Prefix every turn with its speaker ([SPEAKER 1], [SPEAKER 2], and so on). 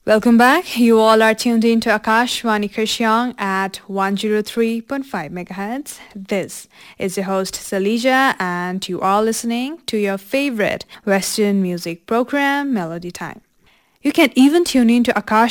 [SPEAKER 1] Welcome back. You all are tuned in to Akashvani Krishyang at 103.5 MHz. This is your host Salija and you are listening to your favorite Western music program, Melody Time. You can even tune in to Akash